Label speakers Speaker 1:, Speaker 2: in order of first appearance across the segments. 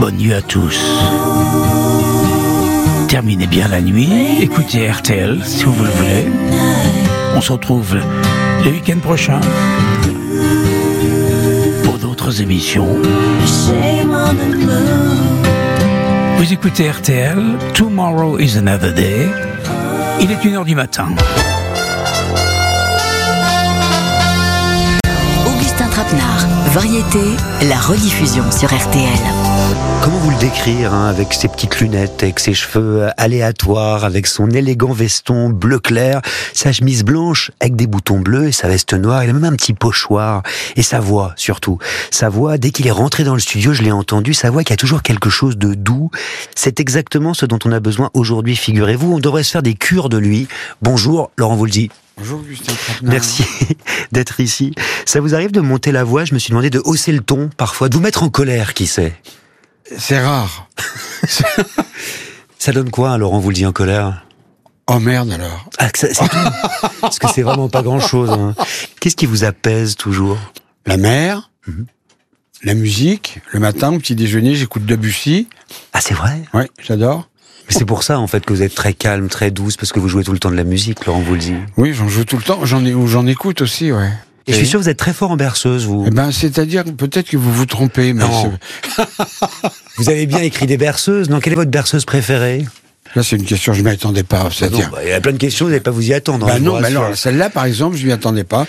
Speaker 1: Bonne nuit à tous. Terminez bien la nuit, écoutez RTL si vous le voulez. On se retrouve le week-end prochain pour d'autres émissions. Vous écoutez RTL, Tomorrow is another day. Il est 1h du matin.
Speaker 2: Augustin Trapenard, Variété, la rediffusion sur RTL.
Speaker 3: Comment vous le décrire, avec ses petites lunettes, avec ses cheveux aléatoires, avec son élégant veston bleu clair, sa chemise blanche avec des boutons bleus et sa veste noire, il a même un petit pochoir. Et sa voix, surtout. Sa voix, dès qu'il est rentré dans le studio, je l'ai entendu, sa voix qui a toujours quelque chose de doux. C'est exactement ce dont on a besoin aujourd'hui, figurez-vous. On devrait se faire des cures de lui. Bonjour, Laurent Voulzy.
Speaker 4: Bonjour Augustin Trapenard.
Speaker 3: Merci d'être ici. Ça vous arrive de monter la voix? Je me suis demandé de hausser le ton, parfois, de vous mettre en colère, qui sait?
Speaker 4: C'est rare.
Speaker 3: Ça donne quoi, Laurent Voulzy, en colère?
Speaker 4: Oh merde alors.
Speaker 3: Ah, c'est tout. Parce que c'est vraiment pas grand-chose. Qu'est-ce qui vous apaise toujours?
Speaker 4: La mer, la musique. Le matin, au petit déjeuner, j'écoute Debussy.
Speaker 3: Ah, c'est vrai?
Speaker 4: Ouais, j'adore.
Speaker 3: Mais c'est pour ça, en fait, que vous êtes très calme, très douce, parce que vous jouez tout le temps de la musique, Laurent Voulzy.
Speaker 4: Oui, j'en joue tout le temps. J'en écoute aussi, ouais.
Speaker 3: Et je suis sûr que vous êtes très fort en berceuse, vous.
Speaker 4: Eh ben, c'est-à-dire, peut-être que vous vous trompez, mais
Speaker 3: non. Vous avez bien écrit des berceuses. Non, quelle est votre berceuse préférée?
Speaker 4: Là, c'est une question, je m'y attendais pas. C'est-à-dire.
Speaker 3: Il y a plein de questions, vous n'allez pas vous y attendre.
Speaker 4: Non, mais alors, celle-là, par exemple, je m'y attendais pas.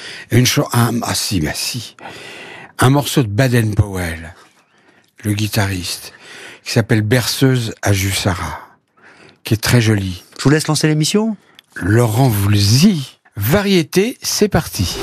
Speaker 4: Si. Un morceau de Baden-Powell, le guitariste, qui s'appelle Berceuse à Jussara, qui est très joli.
Speaker 3: Je vous laisse lancer l'émission.
Speaker 4: Laurent Voulzy. Variété, c'est parti.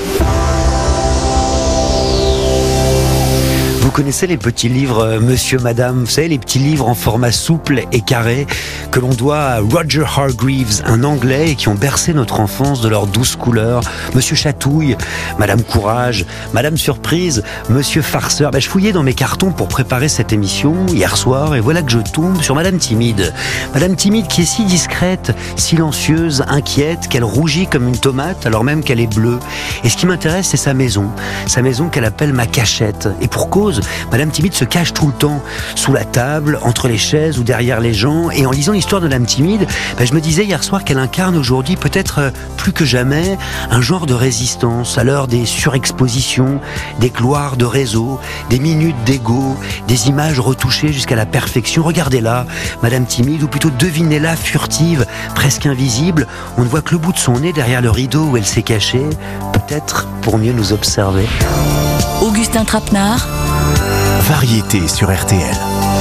Speaker 3: Vous connaissez les petits livres Monsieur, Madame, vous savez, les petits livres en format souple et carré que l'on doit à Roger Hargreaves, un Anglais, et qui ont bercé notre enfance de leurs douces couleurs. Monsieur Chatouille, Madame Courage, Madame Surprise, Monsieur Farceur. Je fouillais dans mes cartons pour préparer cette émission hier soir et voilà que je tombe sur Madame Timide. Madame Timide qui est si discrète, silencieuse, inquiète, qu'elle rougit comme une tomate alors même qu'elle est bleue. Et ce qui m'intéresse, c'est sa maison qu'elle appelle ma cachette. Et pour cause, Madame Timide se cache tout le temps, sous la table, entre les chaises ou derrière les gens. Et en lisant l'histoire de Madame Timide, je me disais hier soir qu'elle incarne aujourd'hui, peut-être plus que jamais, un genre de résistance à l'heure des surexpositions, des gloires de réseau, des minutes d'ego, des images retouchées jusqu'à la perfection. Regardez-la, Madame Timide, ou plutôt devinez-la, furtive, presque invisible. On ne voit que le bout de son nez derrière le rideau où elle s'est cachée, peut-être pour mieux nous observer.
Speaker 2: Augustin Trapenard.
Speaker 5: Variété sur RTL.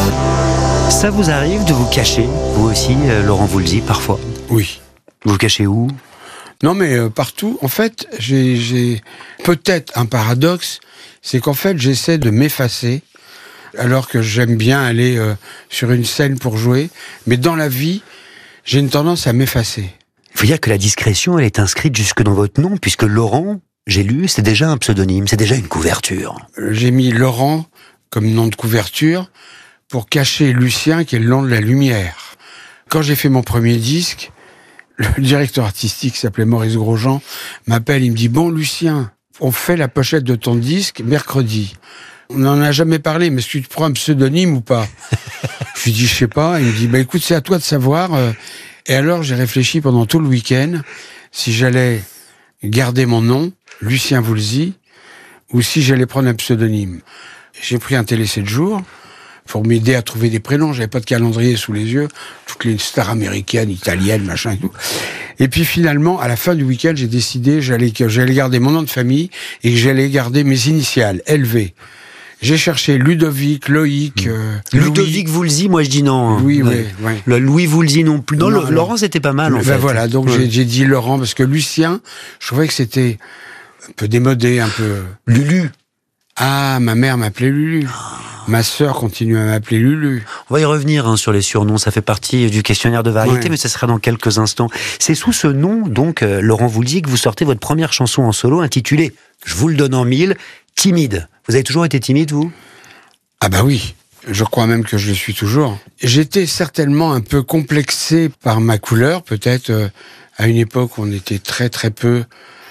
Speaker 3: Ça vous arrive de vous cacher, vous aussi, Laurent Voulzy, parfois?
Speaker 4: Oui.
Speaker 3: Vous vous cachez où?
Speaker 4: Non, mais partout. En fait, j'ai peut-être un paradoxe, c'est qu'en fait, j'essaie de m'effacer, alors que j'aime bien aller sur une scène pour jouer. Mais dans la vie, j'ai une tendance à m'effacer.
Speaker 3: Il faut dire que la discrétion, elle est inscrite jusque dans votre nom, puisque Laurent, j'ai lu, c'est déjà un pseudonyme, c'est déjà une couverture.
Speaker 4: J'ai mis Laurent comme nom de couverture pour cacher Lucien, qui est le nom de la lumière. Quand j'ai fait mon premier disque, le directeur artistique, qui s'appelait Maurice Grosjean, m'appelle, il me dit « Bon, Lucien, on fait la pochette de ton disque mercredi. On n'en a jamais parlé, mais est-ce que tu te prends un pseudonyme ou pas ?» Je lui dis « Je sais pas ». Il me dit « Écoute, c'est à toi de savoir. » Et alors, j'ai réfléchi pendant tout le week-end si j'allais garder mon nom, Lucien Voulzy, ou si j'allais prendre un pseudonyme. J'ai pris un télé 7 jours pour m'aider à trouver des prénoms. J'avais pas de calendrier sous les yeux. Toutes les stars américaines, italiennes, machin et tout. Et puis finalement, à la fin du week-end, j'ai décidé que j'allais garder mon nom de famille et que j'allais garder mes initiales, LV. J'ai cherché Ludovic, Loïc,
Speaker 3: Ludovic Voulzy, moi je dis non.
Speaker 4: Oui.
Speaker 3: Le Louis Voulzy non plus. Non, Laurent c'était pas mal en fait.
Speaker 4: Voilà, donc j'ai dit Laurent parce que Lucien, je trouvais que c'était un peu démodé, un peu...
Speaker 3: Lulu.
Speaker 4: Ah, ma mère m'appelait Lulu. Ma sœur continue à m'appeler Lulu.
Speaker 3: On va y revenir sur les surnoms, ça fait partie du questionnaire de variété, mais ça sera dans quelques instants. C'est sous ce nom, donc, Laurent Voulzy, que vous sortez votre première chanson en solo intitulée, je vous le donne en mille, Timide. Vous avez toujours été timide, vous?
Speaker 4: Ah bah oui, je crois même que je le suis toujours. J'étais certainement un peu complexé par ma couleur, peut-être à une époque où on était très très peu,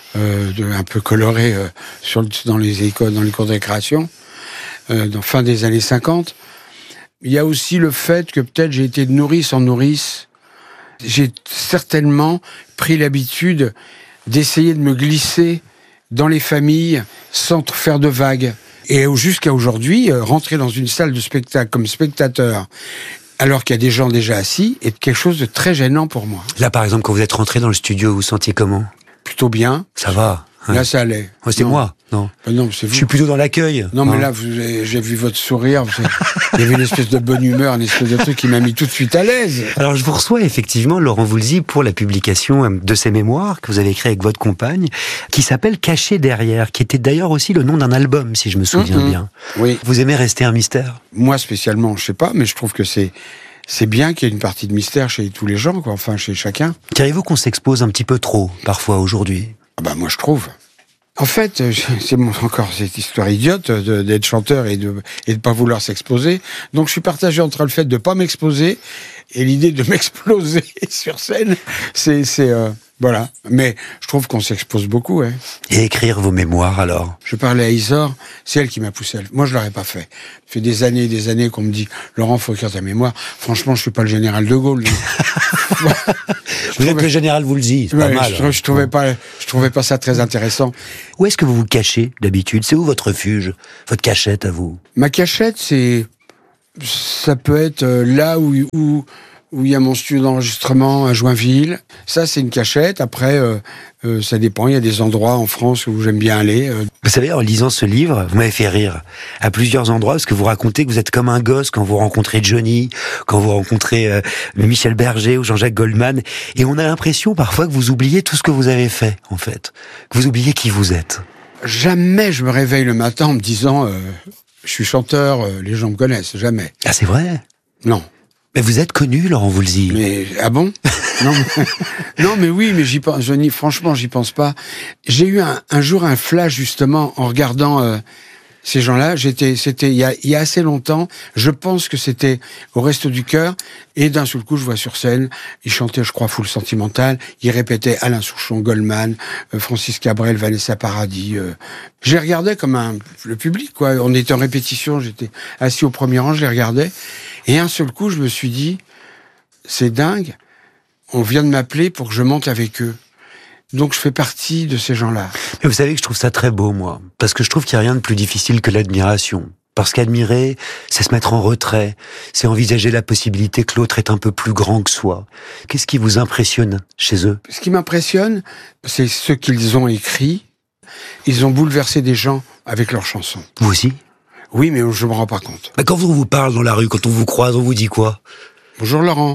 Speaker 4: un peu coloré dans les écoles, dans les cours de récréation, fin des années 50. Il y a aussi le fait que peut-être j'ai été de nourrice en nourrice. J'ai certainement pris l'habitude d'essayer de me glisser dans les familles sans faire de vagues. Et jusqu'à aujourd'hui, rentrer dans une salle de spectacle comme spectateur, alors qu'il y a des gens déjà assis, est quelque chose de très gênant pour moi.
Speaker 3: Là, par exemple, quand vous êtes rentré dans le studio, vous vous sentiez comment?
Speaker 4: Plutôt bien.
Speaker 3: Ça va.
Speaker 4: Là, ça allait.
Speaker 3: Oh, c'est moi, non.
Speaker 4: Non, c'est vous.
Speaker 3: Je suis plutôt dans l'accueil.
Speaker 4: Non, mais là, j'ai vu votre sourire. Il y avait une espèce de bonne humeur, une espèce de truc qui m'a mis tout de suite à l'aise.
Speaker 3: Alors, je vous reçois effectivement, Laurent Voulzy, pour la publication de ces mémoires que vous avez écrites avec votre compagne, qui s'appelle Caché derrière, qui était d'ailleurs aussi le nom d'un album, si je me souviens bien.
Speaker 4: Oui.
Speaker 3: Vous aimez rester un mystère?
Speaker 4: Moi, spécialement, je sais pas, mais je trouve que c'est bien qu'il y ait une partie de mystère chez tous les gens, quoi. Enfin, chez chacun.
Speaker 3: Diriez-vous qu'on s'expose un petit peu trop, parfois, aujourd'hui?
Speaker 4: Moi, je trouve. En fait, c'est encore cette histoire idiote d'être chanteur et de pas vouloir s'exposer. Donc, je suis partagé entre le fait de pas m'exposer et l'idée de m'exploser sur scène. Voilà. Mais je trouve qu'on s'expose beaucoup, hein.
Speaker 3: Et écrire vos mémoires, alors?
Speaker 4: Je parlais à Isor, c'est elle qui m'a poussé. Moi, je l'aurais pas fait. Ça fait des années et des années qu'on me dit, Laurent, faut écrire ta mémoire. Franchement, je suis pas le général de Gaulle.
Speaker 3: Vous êtes le général Voulzy, c'est pas mal.
Speaker 4: Je trouvais pas ça très intéressant.
Speaker 3: Où est-ce que vous vous cachez, d'habitude? C'est où votre refuge? Votre cachette, à vous?
Speaker 4: Ma cachette, ça peut être là où il y a mon studio d'enregistrement à Joinville. Ça, c'est une cachette. Après, ça dépend. Il y a des endroits en France où j'aime bien aller.
Speaker 3: Vous savez, en lisant ce livre, vous m'avez fait rire à plusieurs endroits, parce que vous racontez que vous êtes comme un gosse quand vous rencontrez Johnny, quand vous rencontrez Michel Berger ou Jean-Jacques Goldman. Et on a l'impression parfois que vous oubliez tout ce que vous avez fait, en fait. Que vous oubliez qui vous êtes.
Speaker 4: Jamais je me réveille le matin en me disant je suis chanteur, les gens me connaissent. Jamais.
Speaker 3: Ah, c'est vrai?
Speaker 4: Non.
Speaker 3: Mais vous êtes connu, Laurent Voulzy.
Speaker 4: Mais, ah bon? Non, mais oui, mais j'y pense, franchement, j'y pense pas. J'ai eu un jour un flash, justement, en regardant ces gens-là. C'était il y a assez longtemps. Je pense que c'était au Resto du Cœur. Et d'un seul coup, je vois sur scène, ils chantaient, je crois, Foule Sentimentale. Ils répétaient Alain Souchon, Goldman, Francis Cabrel, Vanessa Paradis. Je les regardais comme le public, quoi. On était en répétition, j'étais assis au premier rang, je les regardais. Et un seul coup, je me suis dit, c'est dingue, on vient de m'appeler pour que je monte avec eux. Donc je fais partie de ces gens-là.
Speaker 3: Mais vous savez que je trouve ça très beau, moi. Parce que je trouve qu'il n'y a rien de plus difficile que l'admiration. Parce qu'admirer, c'est se mettre en retrait, c'est envisager la possibilité que l'autre est un peu plus grand que soi. Qu'est-ce qui vous impressionne chez eux?
Speaker 4: Ce qui m'impressionne, c'est ce qu'ils ont écrit. Ils ont bouleversé des gens avec leurs chansons.
Speaker 3: Vous aussi?
Speaker 4: Oui, mais je me rends pas compte.
Speaker 3: Quand on vous parle dans la rue, quand on vous croise, on vous dit quoi?
Speaker 4: Bonjour Laurent.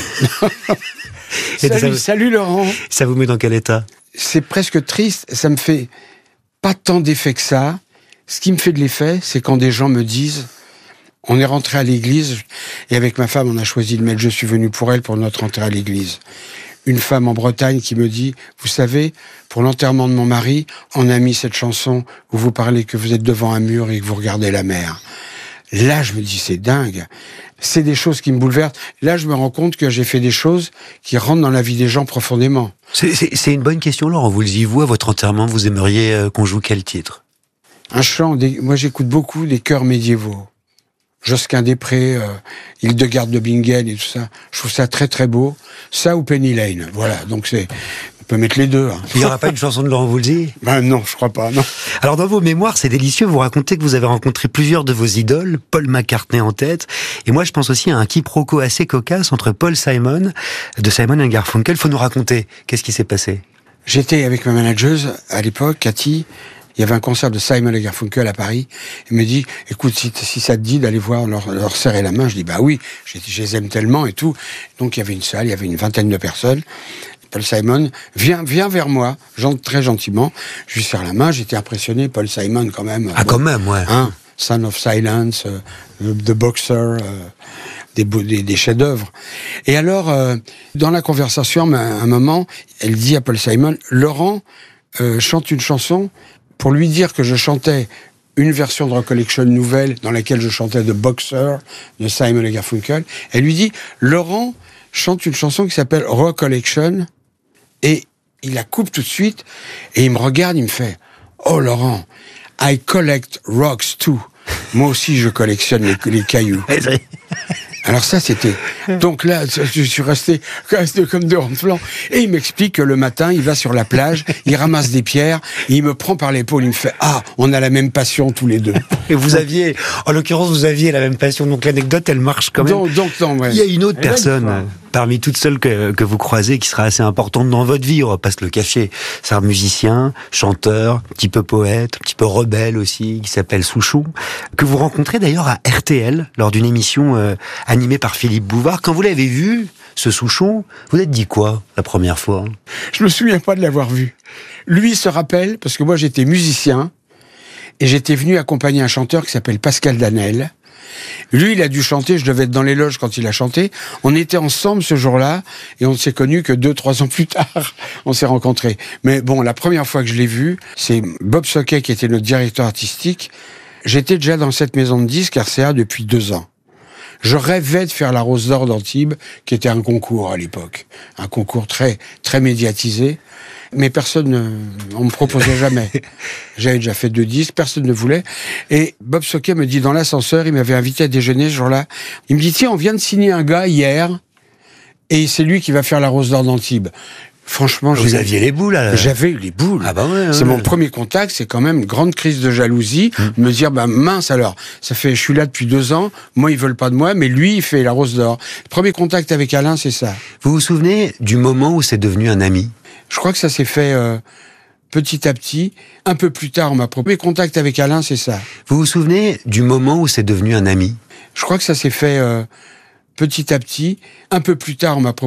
Speaker 4: Salut Laurent.
Speaker 3: Ça vous met dans quel état?
Speaker 4: C'est presque triste, ça me fait pas tant d'effet que ça. Ce qui me fait de l'effet, c'est quand des gens me disent, on est rentré à l'église, et avec ma femme, on a choisi de mettre Je suis venu pour elle pour notre entrée à l'église. Une femme en Bretagne qui me dit, vous savez, pour l'enterrement de mon mari, on a mis cette chanson où vous parlez que vous êtes devant un mur et que vous regardez la mer. Là, je me dis, c'est dingue. C'est des choses qui me bouleversent. Là, je me rends compte que j'ai fait des choses qui rentrent dans la vie des gens profondément.
Speaker 3: C'est une bonne question, Laurent. Vous le dites, vous, à votre enterrement, vous aimeriez qu'on joue quel titre?
Speaker 4: Un chant, moi j'écoute beaucoup des chœurs médiévaux. Josquin-des-Prés, Hildegarde de Bingen et tout ça. Je trouve ça très très beau. Ça ou Penny Lane. Voilà, donc on peut mettre les deux. Hein.
Speaker 3: Il n'y aura pas une chanson de Laurent Voulzy?
Speaker 4: Non, je crois pas, non.
Speaker 3: Alors dans vos mémoires, c'est délicieux, vous racontez que vous avez rencontré plusieurs de vos idoles, Paul McCartney en tête, et moi je pense aussi à un quiproquo assez cocasse entre Paul Simon, de Simon & Garfunkel. Faut nous raconter, qu'est-ce qui s'est passé?
Speaker 4: J'étais avec ma manageuse à l'époque, Cathy. Il y avait un concert de Simon & Garfunkel à Paris. Elle me dit, écoute, si ça te dit d'aller voir, leur serrer la main, je dis, bah oui, je les aime tellement et tout. Donc il y avait une salle, il y avait une vingtaine de personnes. Paul Simon, viens vers moi, très gentiment. Je lui serre la main, j'étais impressionné, Paul Simon quand même.
Speaker 3: Ah, quand même, ouais.
Speaker 4: Hein, Son of Silence, The Boxer, des chefs-d'œuvre. Et alors, dans la conversation, à un moment, elle dit à Paul Simon, Laurent chante une chanson pour lui dire que je chantais une version de Recollection nouvelle dans laquelle je chantais The Boxer de Simon & Garfunkel. Elle lui dit, Laurent chante une chanson qui s'appelle Recollection, et il la coupe tout de suite, et il me regarde, il me fait, oh Laurent, I collect rocks too. Moi aussi je collectionne les cailloux. Alors ça, c'était... Donc là, je suis resté comme deux renflants. Et il m'explique que le matin, il va sur la plage, il ramasse des pierres, et il me prend par l'épaule, il me fait « Ah, on a la même passion tous les deux. »
Speaker 3: Et vous aviez, en l'occurrence, vous aviez la même passion. Donc l'anecdote, elle marche quand même.
Speaker 4: Non, ouais.
Speaker 3: Il y a une autre personne, parmi toutes celles que vous croisez, qui sera assez importante dans votre vie, on va pas se le cacher. C'est un musicien, chanteur, un petit peu poète, un petit peu rebelle aussi, qui s'appelle Souchon, que vous rencontrez d'ailleurs à RTL, lors d'une émission animée par Philippe Bouvard. Quand vous l'avez vu, ce Souchon, vous êtes dit quoi, la première fois?
Speaker 4: Je me souviens pas de l'avoir vu. Lui se rappelle, parce que moi j'étais musicien, et j'étais venu accompagner un chanteur qui s'appelle Pascal Danel. Lui, il a dû chanter, je devais être dans les loges quand il a chanté. On était ensemble ce jour-là, et on ne s'est connus que 2-3 ans plus tard. On s'est rencontrés. Mais bon, la première fois que je l'ai vu, c'est Bob Soquet qui était notre directeur artistique. J'étais déjà dans cette maison de disques RCA depuis 2 ans. Je rêvais de faire la Rose d'Or d'Antibes, qui était un concours à l'époque. Un concours très, très médiatisé. Mais on me proposait jamais. J'avais déjà fait 2 disques, personne ne voulait. Et Bob Soquet me dit dans l'ascenseur, il m'avait invité à déjeuner ce jour-là. Il me dit, tiens, on vient de signer un gars hier, et c'est lui qui va faire la Rose d'Or d'Antibes. Franchement,
Speaker 3: vous aviez les boules, là.
Speaker 4: J'avais eu les boules.
Speaker 3: Ah bah ouais.
Speaker 4: C'est mon premier contact, c'est quand même une grande crise de jalousie, de me dire, mince alors, je suis là depuis 2 ans, moi ils veulent pas de moi, mais lui il fait la Rose d'Or. Le premier contact avec Alain, c'est ça.
Speaker 3: Vous vous souvenez du moment où c'est devenu un ami?
Speaker 4: Je crois que ça s'est fait petit à petit. Un peu plus tard, premier contact avec Alain, c'est ça.
Speaker 3: Vous vous souvenez du moment où c'est devenu un ami?
Speaker 4: Je crois que ça s'est fait petit à petit. Un peu plus tard,